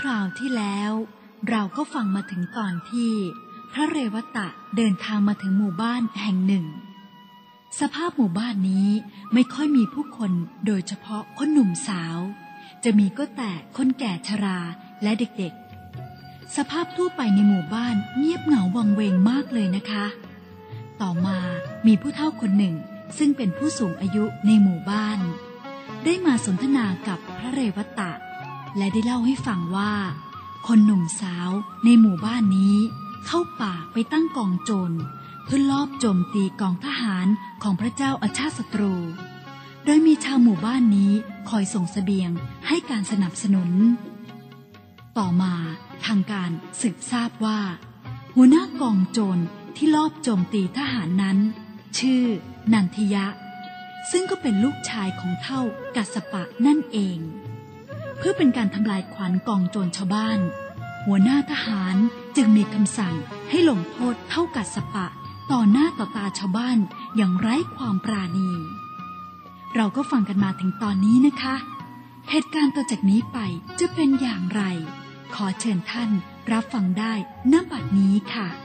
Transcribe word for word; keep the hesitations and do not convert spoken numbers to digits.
ราวที่แล้วเราก็ฟังมาถึงตอนที่พระเรวตะเดินทางมาถึงหมู่บ้านแห่งหนึ่งสภาพหมู่บ้านนี้ไม่ค่อยมีผู้คนโดยเฉพาะคนหนุ่มสาวจะมีก็แต่คนแก่ชราและเด็กๆสภาพทั่วไปในหมู่บ้านเงียบเหงาวังเวงมากเลยนะคะต่อมามีผู้เฒ่าคนหนึ่งซึ่งเป็นผู้สูงอายุในหมู่บ้านได้มาสนทนากับพระเรวตะและได้เล่าให้ฟังว่าคนหนุ่มสาวในหมู่บ้านนี้เข้าป่าไปตั้งกองโจรเพื่อลอบโจมตีกองทหารของพระเจ้าอาชาติศัตรูโดยมีชาวหมู่บ้านนี้คอยส่งเสบียงให้การสนับสนุนต่อมาทางการสืบทราบว่าหัวหน้ากองโจรที่ลอบโจมตีทหารนั้นชื่อนันทิยะซึ่งก็เป็นลูกชายของเฒ่ากัสสปะนั่นเองเพื่อเป็นการทำลายขวัญกองโจรชาวบ้านหัวหน้าทหารจึงมีคำสั่งให้ลงโทษเฒ่ากัสสปะต่อหน้าต่อตาชาวบ้านอย่างไร้ความปราณีเราก็ฟังกันมาถึงตอนนี้นะคะเหตุการณ์ต่อจากนี้ไปจะเป็นอย่างไรขอเชิญท่านรับฟังได้ณบัดนี้ค่ะ